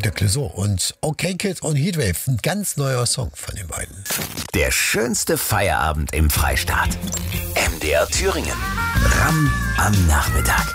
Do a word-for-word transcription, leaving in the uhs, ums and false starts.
Der Clouseau und Okay Kids und Heatwave, ein ganz neuer Song von den beiden. Der schönste Feierabend im Freistaat. M D R Thüringen. R A M am Nachmittag.